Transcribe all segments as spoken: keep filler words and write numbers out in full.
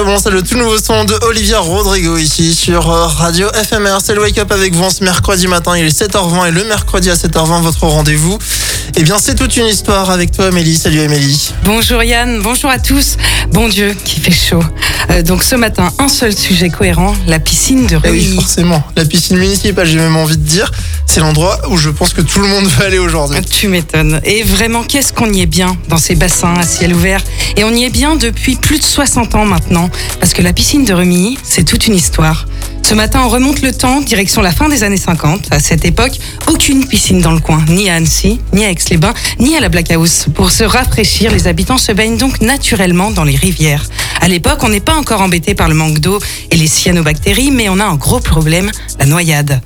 bon, c'est le tout nouveau son de Olivia Rodrigo ici sur Radio F M R. C'est le Wake Up avec vous ce mercredi matin, il est sept heures vingt et le mercredi à sept heures vingt, votre rendez-vous. Eh bien, c'est toute une histoire avec toi, Amélie. Salut, Amélie. Bonjour Yann, bonjour à tous. Bon Dieu, qui fait chaud. Euh, donc ce matin, un seul sujet cohérent, la piscine de Rumilly. Eh oui, forcément. La piscine municipale, j'ai même envie de dire, c'est l'endroit où je pense que tout le monde va aller aujourd'hui. Tu m'étonnes. Et vraiment, qu'est-ce qu'on y est bien dans ces bassins à ciel ouvert. Et on y est bien depuis plus de soixante ans maintenant, parce que la piscine de Rumilly, c'est toute une histoire. Ce matin, on remonte le temps, direction la fin des années cinquante. À cette époque, aucune piscine dans le coin, ni à Annecy, ni à Aix-les-Bains, ni à la Black House. Pour se rafraîchir, les habitants se baignent donc naturellement dans les rivières. À l'époque, on n'est pas encore embêté par le manque d'eau et les cyanobactéries, mais on a un gros problème, la noyade.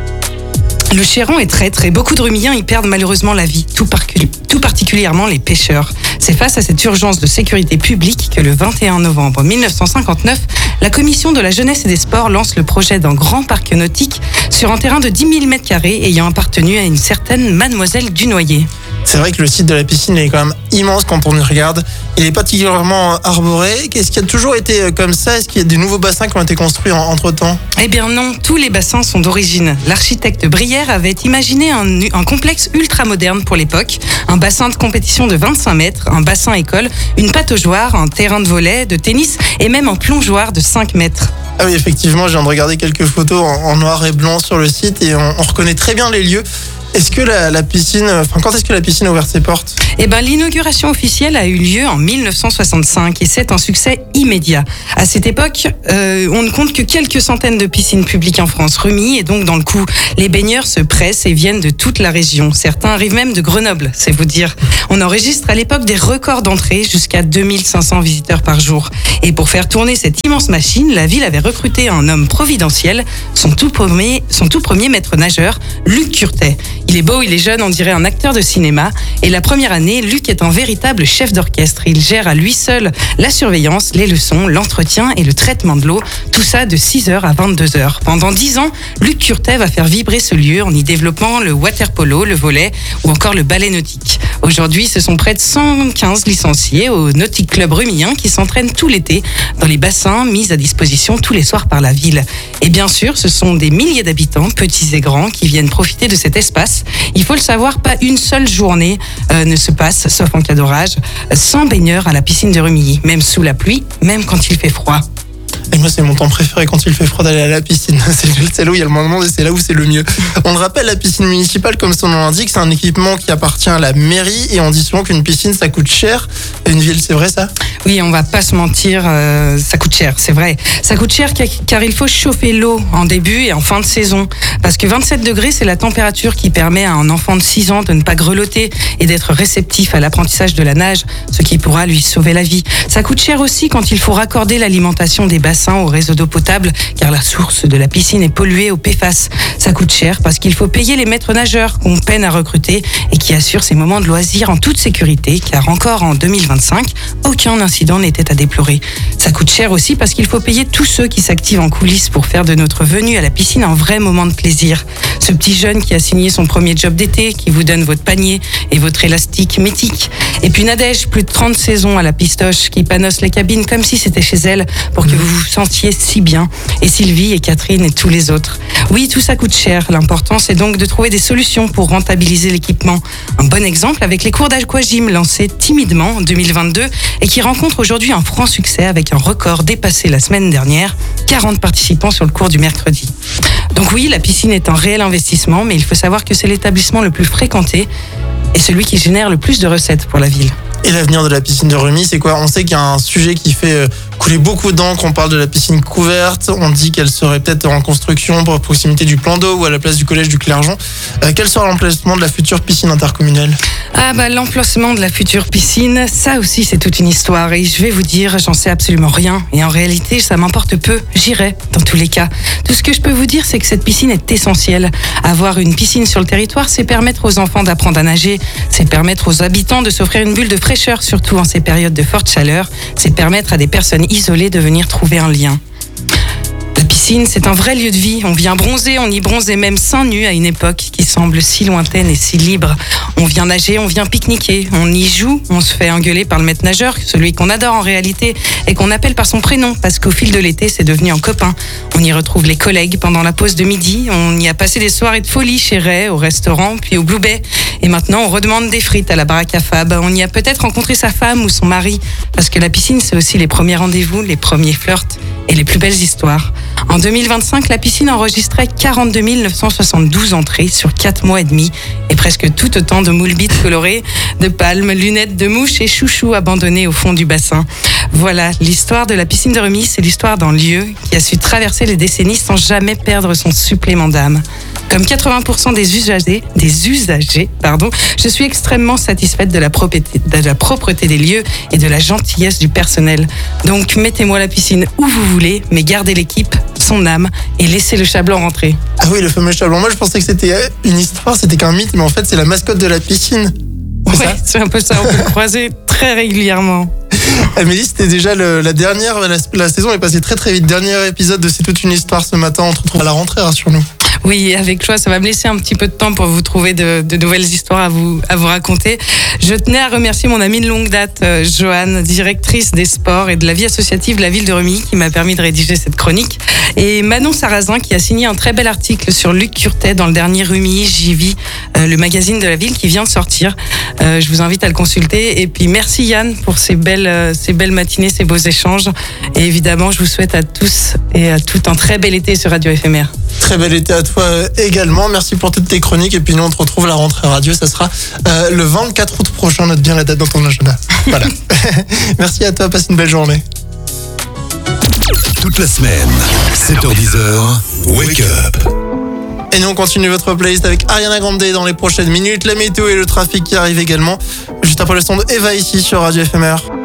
Le Chéron est traître et beaucoup de Rumilliens y perdent malheureusement la vie, tout, par- tout particulièrement les pêcheurs. C'est face à cette urgence de sécurité publique que le vingt et un novembre mille neuf cent cinquante-neuf, la Commission de la Jeunesse et des Sports lance le projet d'un grand parc nautique sur un terrain de dix mille mètres carrés ayant appartenu à une certaine Mademoiselle Dunoyer. C'est vrai que le site de la piscine est quand même immense quand on y regarde. Il est particulièrement arboré. Est-ce qu'il a toujours été comme ça? Est-ce qu'il y a des nouveaux bassins qui ont été construits en, entre-temps? Eh bien non, tous les bassins sont d'origine. L'architecte Brière avait imaginé un, un complexe ultra-moderne pour l'époque. Un bassin de compétition de vingt-cinq mètres, un bassin école, une pataugeoire, un terrain de volley, de tennis et même un plongeoir de cinq mètres. Ah oui, effectivement, je viens de regarder quelques photos en, en noir et blanc sur le site et on, on reconnaît très bien les lieux. Est-ce que la, la piscine, enfin, quand est-ce que la piscine a ouvert ses portes? Eh ben, l'inauguration officielle a eu lieu en mille neuf cent soixante-cinq et c'est un succès immédiat. À cette époque, euh, on ne compte que quelques centaines de piscines publiques en France. Rumilly est donc dans le coup. Les baigneurs se pressent et viennent de toute la région. Certains arrivent même de Grenoble, c'est vous dire. On enregistre à l'époque des records d'entrée, jusqu'à deux mille cinq cents visiteurs par jour. Et pour faire tourner cette immense machine, la ville avait recruté un homme providentiel, son tout premier, son tout premier maître nageur, Luc Curtet. Il est beau, il est jeune, on dirait un acteur de cinéma. Et la première année, Luc est un véritable chef d'orchestre. Il gère à lui seul la surveillance, les leçons, l'entretien et le traitement de l'eau. Tout ça de six heures à vingt-deux heures. Pendant dix ans, Luc Curtet va faire vibrer ce lieu en y développant le water-polo, le volley ou encore le ballet nautique. Aujourd'hui, ce sont près de cent quinze licenciés au Nautic Club Rumillien qui s'entraînent tout l'été dans les bassins mis à disposition tous les soirs par la ville. Et bien sûr, ce sont des milliers d'habitants, petits et grands, qui viennent profiter de cet espace. Il faut le savoir, pas une seule journée euh, ne se passe, sauf en cas d'orage, sans baigneurs à la piscine de Rumilly, même sous la pluie, même quand il fait froid. Et moi, c'est mon temps préféré quand il fait froid d'aller à la piscine. C'est, c'est là où il y a le moins de monde et c'est là où c'est le mieux. On le rappelle, la piscine municipale, comme son nom l'indique, c'est un équipement qui appartient à la mairie et on dit souvent qu'une piscine, ça coûte cher. Une ville, c'est vrai ça? Oui, on va pas se mentir, euh, ça coûte cher, c'est vrai. Ça coûte cher car il faut chauffer l'eau en début et en fin de saison. Parce que vingt-sept degrés, c'est la température qui permet à un enfant de six ans de ne pas grelotter et d'être réceptif à l'apprentissage de la nage, ce qui pourra lui sauver la vie. Ça coûte cher aussi quand il faut raccorder l'alimentation des bassins au réseau d'eau potable, car la source de la piscine est polluée au P F A S. Ça coûte cher parce qu'il faut payer les maîtres nageurs qu'on peine à recruter et qui assurent ces moments de loisirs en toute sécurité, car encore en deux mille vingt-cinq, aucun incident n'était à déplorer. Ça coûte cher aussi parce qu'il faut payer tous ceux qui s'activent en coulisses pour faire de notre venue à la piscine un vrai moment de plaisir. Ce petit jeune qui a signé son premier job d'été, qui vous donne votre panier et votre élastique mythique. Et puis Nadège, plus de trente saisons à la pistoche, qui panosse les cabines comme si c'était chez elle pour que vous vous sentiez si bien. Et Sylvie et Catherine et tous les autres. Oui, tout ça coûte cher. L'important, c'est donc de trouver des solutions pour rentabiliser l'équipement. Un bon exemple avec les cours d'aquagym lancés timidement en deux mille vingt-deux et qui rencontrent aujourd'hui un franc succès avec un record dépassé la semaine dernière, quarante participants sur le cours du mercredi. Donc oui, la piscine est un réel investissement, mais il faut savoir que c'est l'établissement le plus fréquenté et celui qui génère le plus de recettes pour la ville. Et l'avenir de la piscine de Rumilly, c'est quoi? On sait qu'il y a un sujet qui fait couler beaucoup d'encre. On parle de la piscine couverte. On dit qu'elle serait peut-être en construction à proximité du plan d'eau ou à la place du collège du Clergeon. Euh, quel sera l'emplacement de la future piscine intercommunale? Ah bah l'emplacement de la future piscine, ça aussi c'est toute une histoire. Et je vais vous dire, j'en sais absolument rien. Et en réalité, ça m'importe peu. J'irai dans tous les cas. Tout ce que je peux vous dire, c'est que cette piscine est essentielle. Avoir une piscine sur le territoire, c'est permettre aux enfants d'apprendre à nager. C'est permettre aux habitants de s'offrir une bulle de fraîcheur, surtout en ces périodes de forte chaleur. C'est permettre à des personnes isolées de venir trouver un lien. La piscine piscine, c'est un vrai lieu de vie. On vient bronzer, on y bronze et même seins nus à une époque qui semble si lointaine et si libre. On vient nager, on vient pique-niquer, on y joue, on se fait engueuler par le maître nageur, celui qu'on adore en réalité et qu'on appelle par son prénom parce qu'au fil de l'été, c'est devenu un copain. On y retrouve les collègues pendant la pause de midi, on y a passé des soirées de folie chez Ray, au restaurant, puis au Blue Bay. Et maintenant, on redemande des frites à la baraque à Fab. On y a peut-être rencontré sa femme ou son mari parce que la piscine, c'est aussi les premiers rendez-vous, les premiers flirts et les plus belles histoires. En deux mille vingt-cinq, la piscine enregistrait quarante-deux mille neuf cent soixante-douze entrées sur quatre mois et demi et presque tout autant de moules bites colorées, de palmes, lunettes de mouches et chouchous abandonnés au fond du bassin. Voilà, l'histoire de la piscine de Remy, c'est l'histoire d'un lieu qui a su traverser les décennies sans jamais perdre son supplément d'âme. Comme quatre-vingts pour cent des usagers, des usagers, pardon, je suis extrêmement satisfaite de la propreté, de la propreté des lieux et de la gentillesse du personnel. Donc, mettez-moi la piscine où vous voulez, mais gardez l'équipe, son âme et laissez le chat blanc rentrer. Ah oui, le fameux chat blanc. Moi, je pensais que c'était une histoire, c'était qu'un mythe, mais en fait, c'est la mascotte de la piscine. C'est ouais, c'est un peu ça. On peut le croiser très régulièrement. Amélie, c'était déjà le, la dernière, la, la saison est passée très très vite. Dernier épisode de C'est toute une histoire ce matin. On se retrouve à la rentrée, rassure-nous. Oui, avec joie, ça va me laisser un petit peu de temps pour vous trouver de, de nouvelles histoires à vous, à vous raconter. Je tenais à remercier mon amie de longue date, euh, Joanne, directrice des sports et de la vie associative de la ville de Remy, qui m'a permis de rédiger cette chronique. Et Manon Sarrazin, qui a signé un très bel article sur Luc Curtet dans le dernier Remy J'y vis, euh, le magazine de la ville qui vient de sortir. Euh, je vous invite à le consulter. Et puis merci Yann pour ces belles, euh, ces belles matinées, ces beaux échanges. Et évidemment, je vous souhaite à tous et à toutes un très bel été sur Radio F M R. Très bel été à toi également. Merci pour toutes tes chroniques. Et puis nous, on te retrouve à la rentrée radio. Ça sera euh, le vingt-quatre août prochain. Note bien la date dans ton agenda. Voilà. Merci à toi. Passe une belle journée. Toute la semaine, sept heures dix, Wake Up. Et nous, on continue votre playlist avec Ariana Grande dans les prochaines minutes. La météo et le trafic qui arrivent également. Juste après le son de Eva ici sur Radio F M R.